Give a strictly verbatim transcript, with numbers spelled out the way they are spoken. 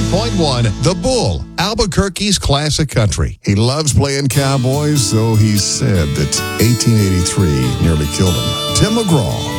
point one, The Bull, Albuquerque's classic country. He loves playing cowboys, so he said that eighteen eighty-three nearly killed him. Tim McGraw.